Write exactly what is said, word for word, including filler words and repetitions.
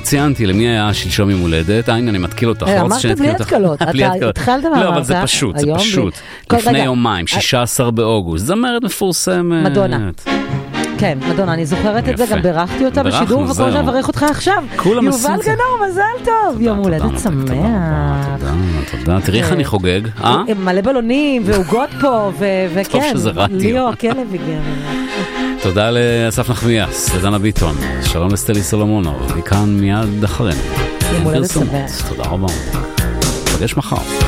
ציינתי למי היה שלשום יום הולדת, הנה אני מתקיל אותך. אמרת בלי התקלות, אתה התחלת מה אמרת? לא, אבל זה פשוט, זה פשוט. לפני יומיים, שישה עשר באוגוסט, זמרת מפורסמת. מדונה. כן, מדונה, אני זוכרת את זה, גם בירכתי אותה בשידור, וכל זה מברך אותך עכשיו. יובל גנור, מזל טוב. יום הולדת שמח. תודה, תודה. תראי איך אני חוגג. מלא בלונים, ועוגות פה, וכן. טוב שזה רדיו. ליאור, כלב הגיע. תודה לאסף נחמיאס, לדנה ביטון. שלום לסטלי סולומונוב. היא כאן מיד אחרינו. יום הולדת שמח. תודה רבה. נפגש מחר.